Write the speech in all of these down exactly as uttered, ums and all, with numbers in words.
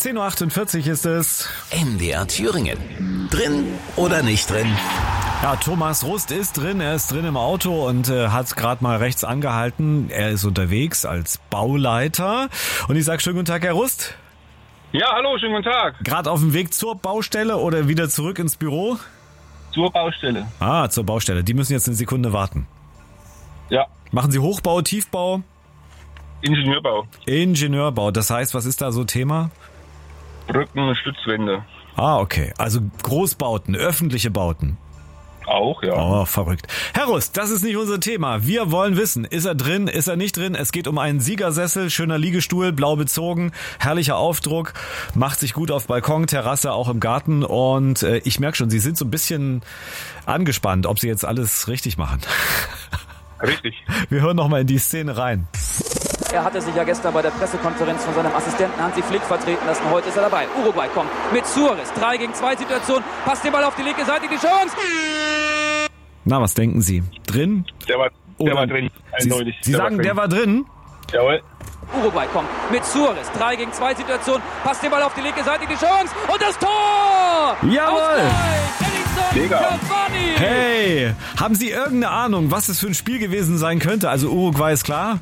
zehn Uhr achtundvierzig ist es. M D R Thüringen. Drin oder nicht drin? Ja, Thomas Rust ist drin, er ist drin im Auto und äh, hat gerade mal rechts angehalten. Er ist unterwegs als Bauleiter. Und ich sage schönen guten Tag, Herr Rust. Ja, hallo, schönen guten Tag. Gerade auf dem Weg zur Baustelle oder wieder zurück ins Büro? Zur Baustelle. Ah, zur Baustelle. Die müssen jetzt eine Sekunde warten. Ja. Machen Sie Hochbau, Tiefbau? Ingenieurbau. Ingenieurbau. Das heißt, was ist da so Thema? Brücken, Stützwände. Ah, okay. Also Großbauten, öffentliche Bauten. Auch, ja. Oh, verrückt. Herr Rust, das ist nicht unser Thema. Wir wollen wissen, ist er drin, ist er nicht drin? Es geht um einen Siegersessel, schöner Liegestuhl, blau bezogen, herrlicher Aufdruck, macht sich gut auf Balkon, Terrasse, auch im Garten. Und äh, ich merke schon, Sie sind so ein bisschen angespannt, ob Sie jetzt alles richtig machen. Richtig. Wir hören noch mal in die Szene rein. Er hatte sich ja gestern bei der Pressekonferenz von seinem Assistenten Hansi Flick vertreten lassen. Heute ist er dabei. Uruguay kommt mit Suarez. drei gegen zwei Situation. Passt den Ball auf die linke Seite. Die Chance. Na, was denken Sie? Drin? Der war, der Oder war drin. Eindeutig. Sie, Sie der sagen, war der war drin? Jawohl. Uruguay kommt mit Suarez. drei gegen zwei Situation. Passt den Ball auf die linke Seite. Die Chance. Und das Tor! Jawohl! Mega. Cavani! Hey! Haben Sie irgendeine Ahnung, was es für ein Spiel gewesen sein könnte? Also Uruguay ist klar?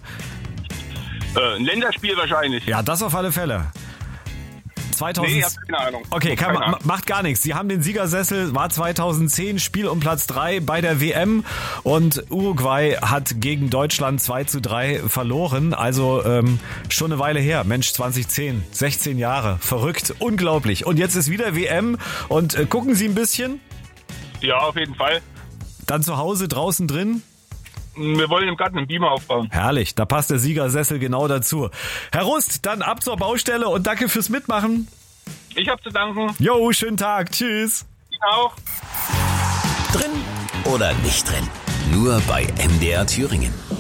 Äh, ein Länderspiel wahrscheinlich. Ja, das auf alle Fälle. zweitausend Nee, ich hab keine Ahnung. Okay, kann, Keine ma- Ahnung. macht gar nichts. Sie haben den Siegersessel, war zweitausendzehn, Spiel um Platz drei bei der W M und Uruguay hat gegen Deutschland zwei zu drei verloren. Also ähm, schon eine Weile her. Mensch, zweitausendzehn, sechzehn Jahre. Verrückt, unglaublich. Und jetzt ist wieder W M und äh, gucken Sie ein bisschen? Ja, auf jeden Fall. Dann zu Hause, draußen drin? Wir wollen im Garten einen Beamer aufbauen. Herrlich, da passt der Siegersessel genau dazu. Herr Rust, dann ab zur Baustelle und danke fürs Mitmachen. Ich hab zu danken. Jo, schönen Tag, tschüss. Ihnen auch. Drin oder nicht drin? Nur bei M D R Thüringen.